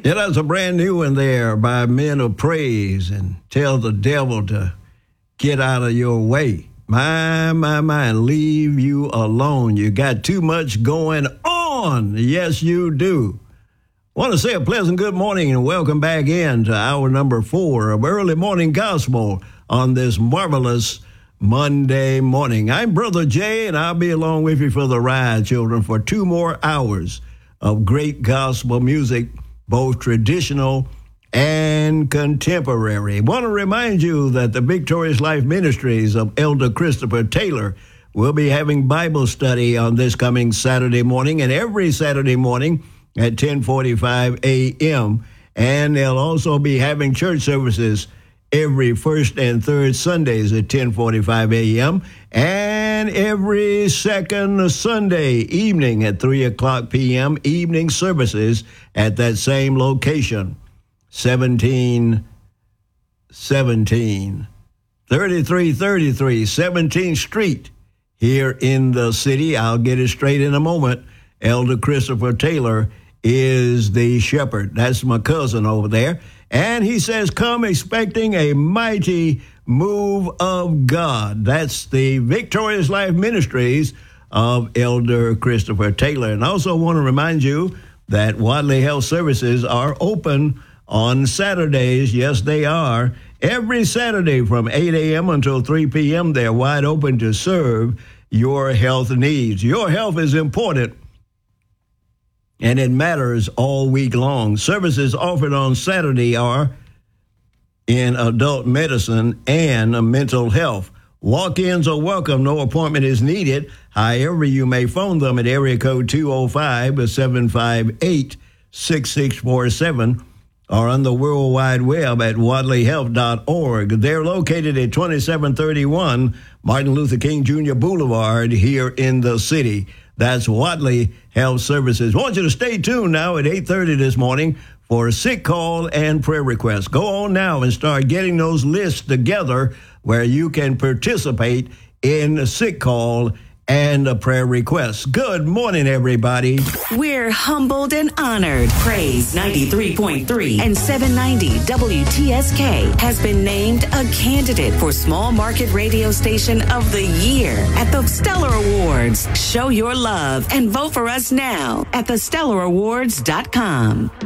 Yeah, that's a brand new one there by Men of Praise, and tell the devil to get out of your way. My, leave you alone. You got too much going on. Yes, you do. Want to say a pleasant good morning and welcome back in to hour number 4 of Early Morning Gospel on this marvelous Monday morning. I'm Brother Jay, and I'll be along with you for the ride, children, for 2 more hours of great gospel music, both traditional and contemporary. Want to remind you that the Victorious Life Ministries of Elder Christopher Taylor will be having Bible study on this coming Saturday morning and every Saturday morning at 10:45 a.m. And they'll also be having church services every first and third Sundays at 10:45 a.m. and every second Sunday evening at 3 o'clock p.m. evening services at that same location, 3333 17th Street here in the city. I'll get it straight in a moment. Elder Christopher Taylor is the shepherd. That's my cousin over there. And he says, come expecting a mighty move of God. That's the Victorious Life Ministries of Elder Christopher Taylor. And I also want to remind you that Wadley Health Services are open on Saturdays. Yes, they are. Every Saturday from 8 a.m. until 3 p.m., they're wide open to serve your health needs. Your health is important, and it matters all week long. Services offered on Saturday are in adult medicine and mental health. Walk-ins are welcome. No appointment is needed. However, you may phone them at area code 205-758-6647 or on the World Wide Web at wadleyhealth.org. They're located at 2731 Martin Luther King Jr. Boulevard here in the city. That's Wadley Health Services. I want you to stay tuned now at 8:30 this morning for a sick call and prayer requests. Go on now and start getting those lists together where you can participate in a sick call and a prayer request. Good morning, everybody. We're humbled and honored. Praise 93.3 and 790 WTSK has been named a candidate for Small Market Radio Station of the Year at the Stellar Awards. Show your love and vote for us now at thestellarawards.com.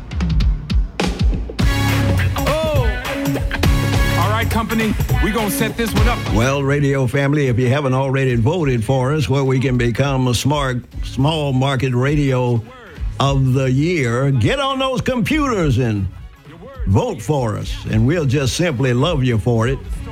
Company, we're going to set this one up. Well, radio family, if you haven't already voted for us, where we can become a small market radio of the year, get on those computers and vote for us, and we'll just simply love you for it.